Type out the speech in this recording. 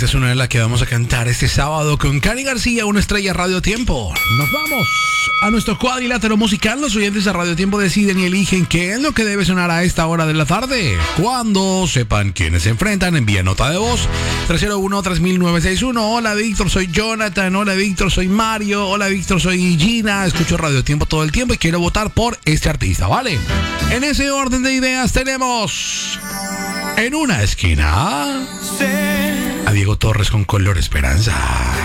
esta es una de las que vamos a cantar este sábado con Cani García, una estrella Radio Tiempo. Nos vamos a nuestro cuadrilátero musical. Los oyentes de Radio Tiempo deciden y eligen qué es lo que debe sonar a esta hora de la tarde. Cuando sepan quiénes se enfrentan, envía nota de voz 301-3961. Hola Víctor, soy Jonathan. Hola Víctor, soy Mario. Hola Víctor, soy Gina. Escucho Radio Tiempo todo el tiempo y quiero votar por este artista, ¿vale? En ese orden de ideas tenemos en una esquina a Diego Torres con Color Esperanza.